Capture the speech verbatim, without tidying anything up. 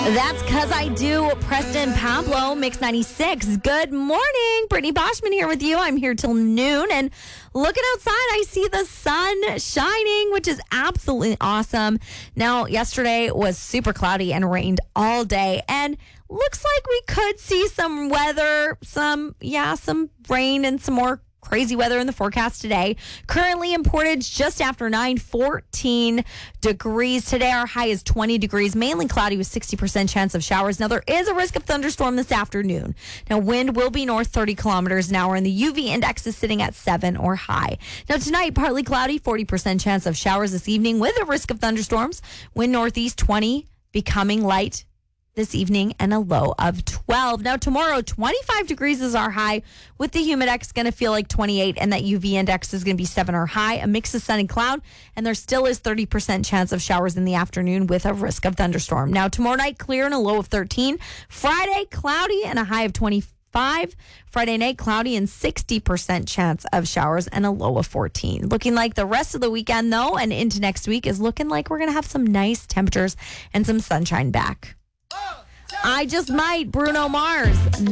That's Cause I Do. Preston Pablo, Mix ninety-six. Good morning. Brittany Boschman here with you. I'm here till noon. And looking outside, I see the sun shining, which is absolutely awesome. Now, yesterday was super cloudy and rained all day. And looks like we could see some weather, some, yeah, some rain and some more crazy weather in the forecast today. Currently in Portage, just after nine, fourteen degrees. Today, our high is twenty degrees, mainly cloudy with sixty percent chance of showers. Now, there is a risk of thunderstorm this afternoon. Now, wind will be north thirty kilometers an hour, and the U V index is sitting at seven or high. Now, tonight, partly cloudy, forty percent chance of showers this evening with a risk of thunderstorms. Wind northeast twenty, becoming light this evening, and a low of twelve. Now, tomorrow, twenty-five degrees is our high, with the humidex going to feel like twenty-eight, and that U V index is going to be seven or high, a mix of sun and cloud, and there still is thirty percent chance of showers in the afternoon with a risk of thunderstorm. Now, tomorrow night, clear and a low of thirteen. Friday, cloudy and a high of twenty-five. Friday night, cloudy and sixty percent chance of showers and a low of fourteen. Looking like the rest of the weekend, though, and into next week is looking like we're going to have some nice temperatures and some sunshine back. I Just Might, Bruno Mars.